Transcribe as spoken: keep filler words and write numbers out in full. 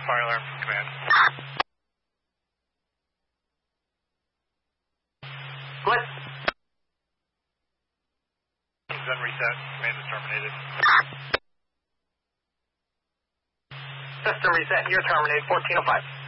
fire alarm from command. What? Gun reset. Command is terminated. System reset. You're terminated. fourteen oh five.